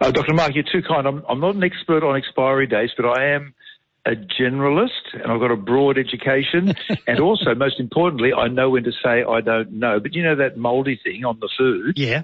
Dr. Mark, you're too kind. I'm not an expert on expiry dates, but I am a generalist, and I've got a broad education, and also, most importantly, I know when to say I don't know. But you know that mouldy thing on the food? Yeah.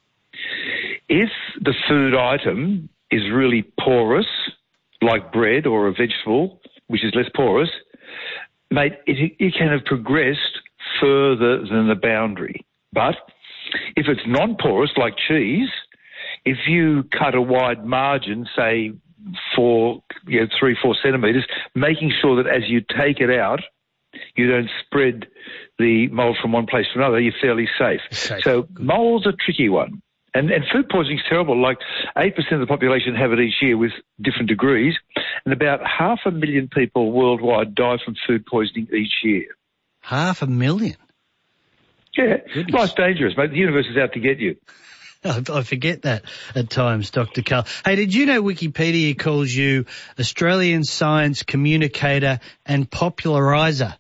If the food item is really porous, like bread or a vegetable, which is less porous, mate, it can have progressed further than the boundary. But if it's non-porous, like cheese, if you cut a wide margin, say 3-4 centimetres, making sure that as you take it out, you don't spread the mould from one place to another, you're fairly safe. So mould's a tricky one. And food poisoning is terrible. Like 8% of the population have it each year with different degrees, and about 500,000 people worldwide die from food poisoning each year. 500,000? Yeah. Life's dangerous, mate. The universe is out to get you. I forget that at times, Dr. Karl. Hey, did you know Wikipedia calls you Australian science communicator and populariser?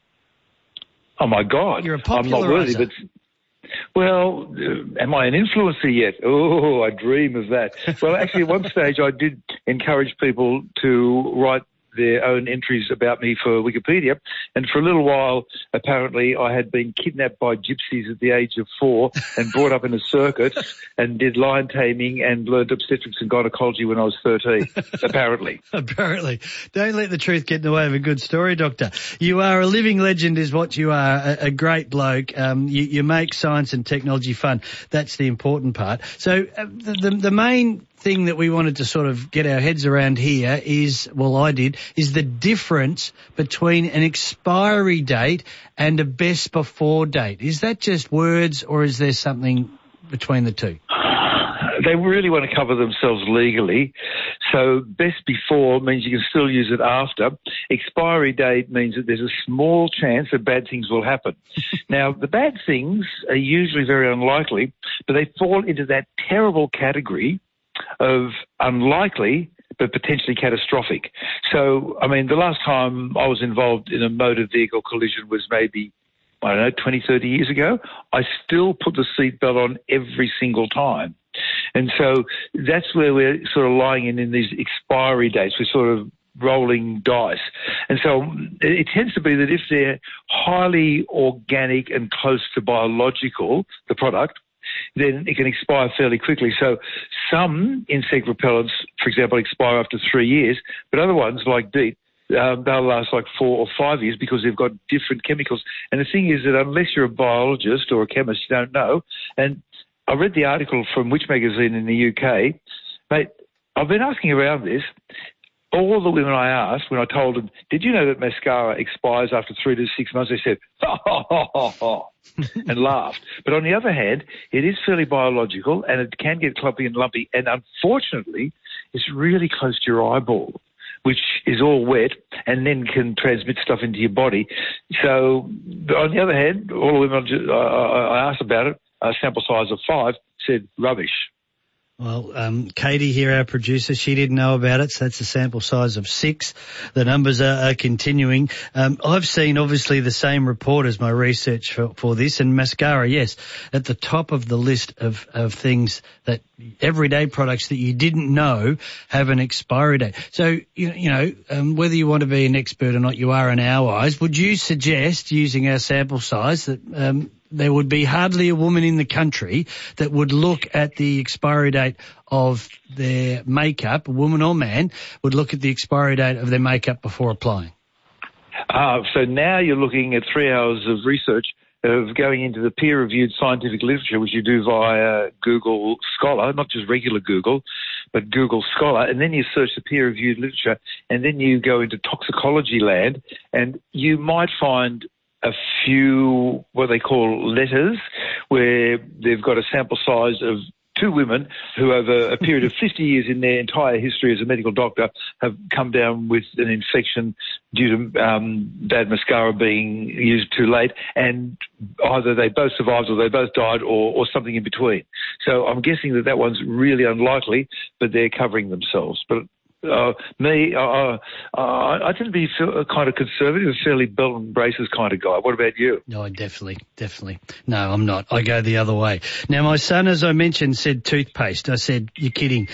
Oh, my God. You're a populariser. I'm not worthy, but... Well, am I an influencer yet? Oh, I dream of that. Well, actually, at one stage I did encourage people to write their own entries about me for Wikipedia, and for a little while, apparently, I had been kidnapped by gypsies at the age of 4 and brought up in a circus and did lion taming and learned obstetrics and gynecology when I was 13, apparently. Apparently. Don't let the truth get in the way of a good story, Doctor. You are a living legend is what you are, a great bloke. You make science and technology fun. That's the important part. So the main thing that we wanted to sort of get our heads around here is, well, I did, is the difference between an expiry date and a best before date. Is that just words, or is there something between the two? They really want to cover themselves legally. So best before means you can still use it after. Expiry date means that there's a small chance that bad things will happen. Now, the bad things are usually very unlikely, but they fall into that terrible category of unlikely but potentially catastrophic. So, I mean, the last time I was involved in a motor vehicle collision was maybe, 20, 30 years ago. I still put the seatbelt on every single time. And so that's where we're sort of lying in these expiry dates. We're sort of rolling dice. And so it tends to be that if they're highly organic and close to biological, the product, then it can expire fairly quickly. So some insect repellents, for example, expire after 3 years, but other ones, like DEET, they'll last like 4 or 5 years because they've got different chemicals. And the thing is that unless you're a biologist or a chemist, you don't know. And I read the article from Which magazine in the UK. Mate, I've been asking around this. All the women I asked, when I told them, did you know that mascara expires after 3 to 6 months? They said, ha, ha, ha, ha, ha, and laughed. But on the other hand, it is fairly biological, and it can get clumpy and lumpy. And unfortunately, it's really close to your eyeball, which is all wet and then can transmit stuff into your body. So on the other hand, all the women I asked about it, a sample size of 5, said rubbish. Well, Katie here, our producer, she didn't know about it, so that's a sample size of 6. The numbers are continuing. I've seen, obviously, the same report as my research for this, and mascara, yes, at the top of the list of things that everyday products that you didn't know have an expiry date. So, whether you want to be an expert or not, you are in our eyes. Would you suggest, using our sample size, that there would be hardly a woman in the country that would look at the expiry date of their makeup, a woman or man, would look at the expiry date of their makeup before applying? So now you're looking at 3 hours of research of going into the peer-reviewed scientific literature, which you do via Google Scholar, not just regular Google, but Google Scholar, and then you search the peer-reviewed literature, and then you go into toxicology land, and you might find a few what they call letters where they've got a sample size of 2 women who over a period of 50 years in their entire history as a medical doctor have come down with an infection due to bad mascara being used too late, and either they both survived or they both died or something in between. So I'm guessing that one's really unlikely, but they're covering themselves. But I tend to be kind of conservative, a fairly belt and braces kind of guy. What about you? No, definitely. No, I'm not. I go the other way. Now, my son, as I mentioned, said toothpaste. I said, you're kidding.